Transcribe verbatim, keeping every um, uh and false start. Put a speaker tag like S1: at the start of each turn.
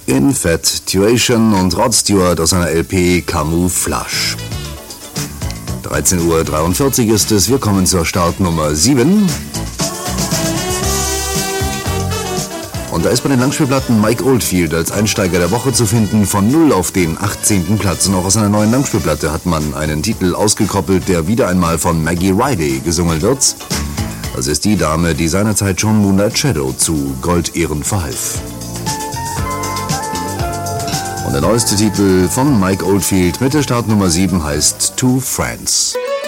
S1: Infatuation und Rod Stewart aus einer L P Camouflage. dreizehn Uhr dreiundvierzig ist es, wir kommen zur Startnummer sieben. Und da ist bei den Langspielplatten Mike Oldfield als Einsteiger der Woche zu finden, von null auf den achtzehnten Platz. Und auch aus einer neuen Langspielplatte hat man einen Titel ausgekoppelt, der wieder einmal von Maggie Riley gesungen wird. Das ist die Dame, die seinerzeit schon Moonlight Shadow zu Goldehren verhalf. Und der neueste Titel von Mike Oldfield mit der Startnummer sieben heißt Two Friends.